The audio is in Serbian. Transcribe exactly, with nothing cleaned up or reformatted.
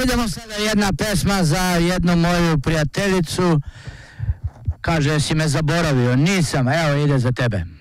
idemo sada jedna pesma za jednu moju prijateljicu. Kaže, si me zaboravio. Nisam, evo ide za tebe.